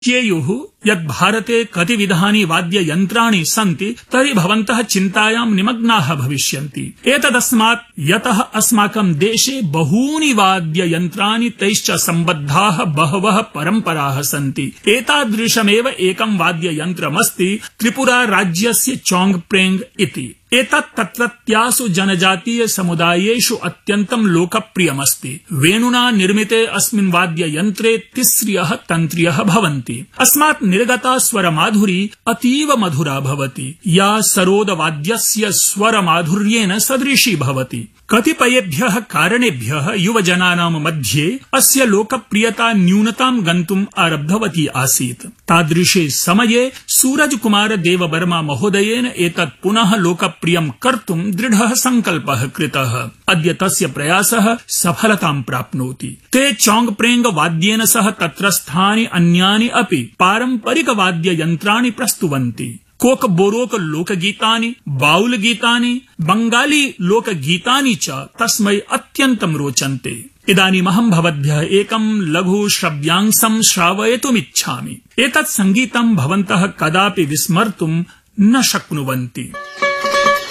चेयुः यत् भारते कतिविधानि वाद्ययन्त्राणि सन्ति तर्हि भवन्तः चिन्तायां निमग्नाः भविष्यन्ति। एतदस्मात् यतः अस्माकं देशे बहूनि वाद्ययन्त्राणि तैश्च सम्बद्धाः बहवः परम्पराः सन्ति। एतादृशमेव एकं वाद्ययन्त्रमस्ति त्रिपुरा राज्यस्य चोङ्गप्रेङ्ग इति। एतत् तत्रत्यासु जनजातीय समुदायेषु अत्यन्तं लोकप्रियमस्ति। वेणुना निर्मिते अस्मिन् वाद्ययन्त्रे तिस्र्यः तन्त्र्यः भवन्ति। अस्मात् निर्गता स्वरमाधुरी अतीव मधुरा भवति, या सरोदवाद्यस्य स्वरमाधुर्येण सदृशी भवति। कतिपयेभ्यः कारणेभ्यः युवजनानां मध्ये अस्य लोकप्रियता न्यूनतां गन्तुम् आरब्धवती आसीत्। तादृशे समये सूरजकुमार देववर्मा महोदयेन एतत् पुनः लोकप्रियं कर्तुं दृढः सङ्कल्पः कृतः। अद्य तस्य प्रयासः सफलतां प्राप्नोति। ते चोङ्गप्रेङ्ग वाद्येन सह तत्रस्थानि अन्यानि अपि पारम्परिकवाद्ययन्त्राणि प्रस्तुवन्ति। कोक बोरोक लोकगीतानि, बाउल गीतानि, बंगाली लोकगीतानि च तस्मै अत्यन्तं रोचन्ते। इदानीमहं भवद्भ्यः एकं लघु श्रव्यांशं श्रावयितुमिच्छामि। एतत् सङ्गीतं भवन्तः कदापि विस्मर्तुं न शक्नुवन्ति।